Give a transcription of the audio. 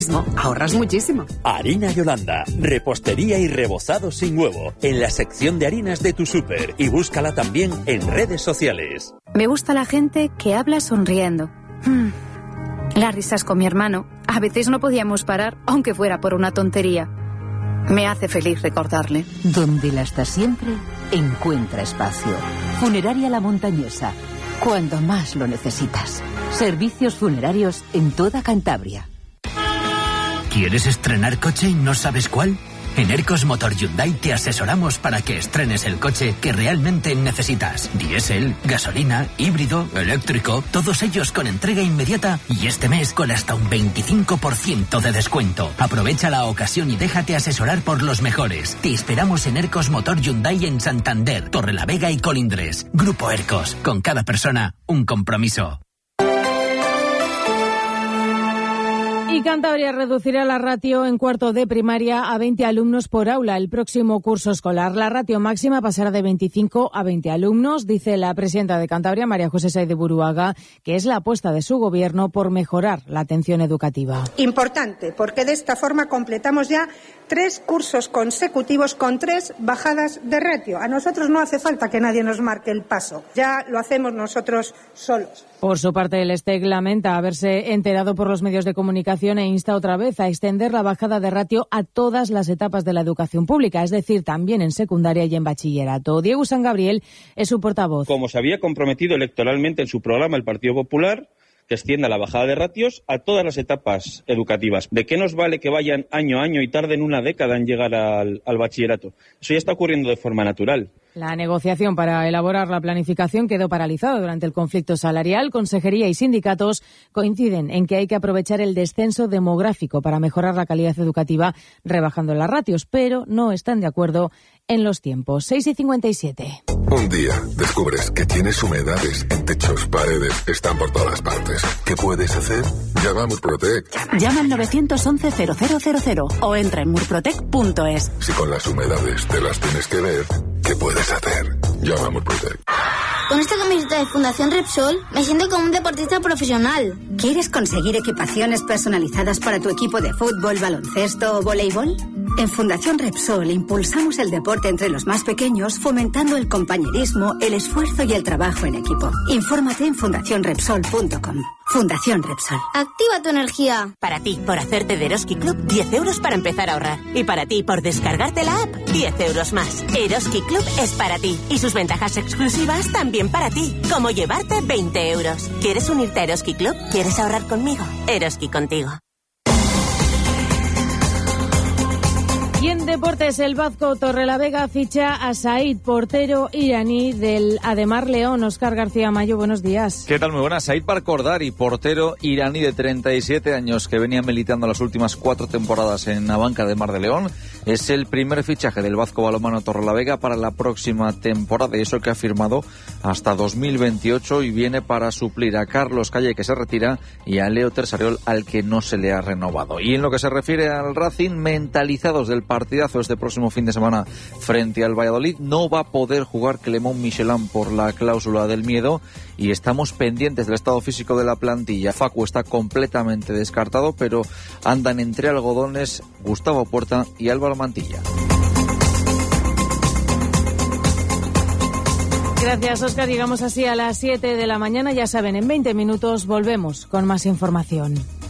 ahorras muchísimo. Harina Yolanda, repostería y rebozado sin huevo, en la sección de harinas de tu súper, y búscala también en redes sociales. Me gusta la gente que habla sonriendo. Las risas con mi hermano, a veces no podíamos parar, aunque fuera por una tontería. Me hace feliz recordarle. Donde la está siempre, encuentra espacio. Funeraria La Montañesa, cuando más lo necesitas. Servicios funerarios en toda Cantabria. ¿Quieres estrenar coche y no sabes cuál? En Ercos Motor Hyundai te asesoramos para que estrenes el coche que realmente necesitas. Diésel, gasolina, híbrido, eléctrico, todos ellos con entrega inmediata y este mes con hasta un 25% de descuento. Aprovecha la ocasión y déjate asesorar por los mejores. Te esperamos en Ercos Motor Hyundai en Santander, Torrelavega y Colindres. Grupo Ercos, con cada persona un compromiso. Y Cantabria reducirá la ratio en cuarto de primaria a 20 alumnos por aula el próximo curso escolar. La ratio máxima pasará de 25 a 20 alumnos, dice la presidenta de Cantabria, María José Sáez de Buruaga, que es la apuesta de su gobierno por mejorar la atención educativa. Importante, porque de esta forma completamos ya 3 cursos consecutivos con 3 bajadas de ratio. A nosotros no hace falta que nadie nos marque el paso, ya lo hacemos nosotros solos. Por su parte, el STEC lamenta haberse enterado por los medios de comunicación e insta otra vez a extender la bajada de ratio a todas las etapas de la educación pública, es decir, también en secundaria y en bachillerato. Diego San Gabriel es su portavoz. Como se había comprometido electoralmente en su programa el Partido Popular, que extienda la bajada de ratios a todas las etapas educativas. ¿De qué nos vale que vayan año a año y tarden una década en llegar al bachillerato? Eso ya está ocurriendo de forma natural. La negociación para elaborar la planificación quedó paralizada durante el conflicto salarial. Consejería y sindicatos coinciden en que hay que aprovechar el descenso demográfico para mejorar la calidad educativa rebajando las ratios, pero no están de acuerdo en los tiempos. 6:57. Un día descubres que tienes humedades en techos, paredes, están por todas partes. ¿Qué puedes hacer? Llama a Murprotec. Llama al 911-0000 o entra en murprotec.es. Si con las humedades te las tienes que ver, ¿qué puedes hacer? Llama a Murprotec. Con esta camiseta de Fundación Repsol me siento como un deportista profesional. ¿Quieres conseguir equipaciones personalizadas para tu equipo de fútbol, baloncesto o voleibol? En Fundación Repsol impulsamos el deporte entre los más pequeños, fomentando el compañerismo, el esfuerzo y el trabajo en equipo. Infórmate en fundacionrepsol.com. Fundación Repsol. Activa tu energía. Para ti, por hacerte de Eroski Club, 10 euros para empezar a ahorrar. Y para ti, por descargarte la app, 10 euros más. Eroski Club es para ti. Y sus ventajas exclusivas también para ti. Como llevarte 20 euros. ¿Quieres unirte a Eroski Club? ¿Quieres ahorrar conmigo? Eroski contigo. Y en deportes, el Vasco Torrelavega ficha a Said, portero iraní del Ademar León. Óscar García Mayo, buenos días. ¿Qué tal? Muy buenas. Said Barkordari, portero iraní de 37 años que venía militando las últimas 4 temporadas en la banca de Mar de León. Es el primer fichaje del Vasco Balonmano Torrelavega para la próxima temporada, y eso que ha firmado hasta 2028 y viene para suplir a Carlos Calle, que se retira, y a Leo Tersariol, al que no se le ha renovado. Y en lo que se refiere al Racing, mentalizados del partidazo este próximo fin de semana frente al Valladolid, no va a poder jugar Clément Michelin por la cláusula del miedo y estamos pendientes del estado físico de la plantilla. Facu está completamente descartado, pero andan entre algodones Gustavo Puerta y Álvaro Mantilla. Gracias, Óscar. Llegamos así a las 7 de la mañana. Ya saben, en 20 minutos volvemos con más información.